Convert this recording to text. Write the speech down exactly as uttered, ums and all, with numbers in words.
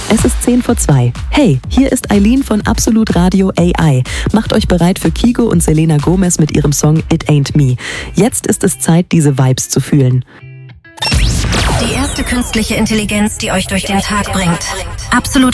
Es ist zehn vor zwei. Hey, hier ist Eileen von Absolut Radio A I. Macht euch bereit für Kygo und Selena Gomez mit ihrem Song It Ain't Me. Jetzt ist es Zeit, diese Vibes zu fühlen. Die erste künstliche Intelligenz, die euch durch den Tag bringt. Absolut